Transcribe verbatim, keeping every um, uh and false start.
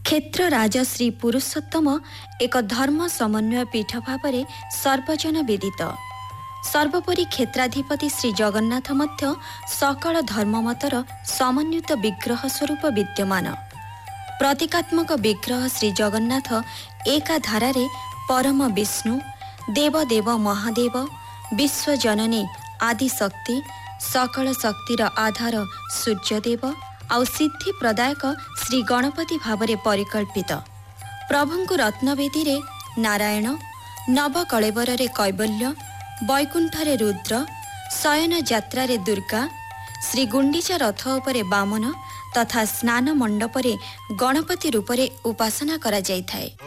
क्षेत्र राज श्री पुरुषोत्तम एक धर्म समन्वय पीठ भाव सर्वजन विदित। सर्वोपरि क्षेत्राधिपति श्री जगन्नाथ मध्य सकल धर्ममतर समन्वित विग्रह स्वरूप विद्यमान। प्रतीकात्मक विग्रह श्री जगन्नाथ एकाधारे परम विष्णु, देवदेव महादेव, विश्वजननी आदिशक्ति, सकल शक्तिर आधार सूर्यदेव आउ सिद्धि प्रदायक श्री गणपति भावरे परिकल्पित। प्रभुଙ୍କୁ रत्नवेदी नारायण, नवकलेवर कैवल्य, वैकुंठरे रुद्र, शयन यात्रा दुर्गा, श्री गुंडीचा रथ उपरे वामन तथा स्नान मंडपरे गणपति रूपरे उपासना करा जायथाय।